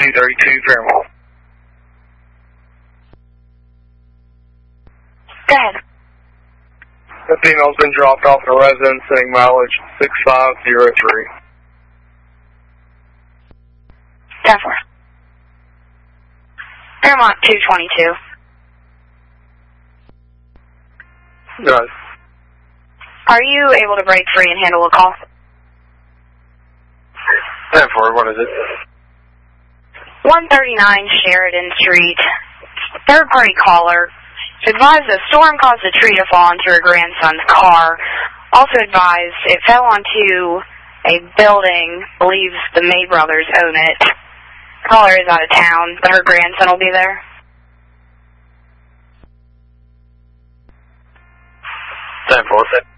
232 Paramount. Go ahead. The female's been dropped off at a residence saying mileage 6503. 10-4. Paramount 222. Yes. Are you able to break free and handle a call? 10-4, what is it? 139 Sheridan Street. Third-party caller. Advised a storm caused a tree to fall into her grandson's car. Also advised it fell onto a building. Believes the May brothers own it. Caller is out of town, but her grandson will be there. 10-4.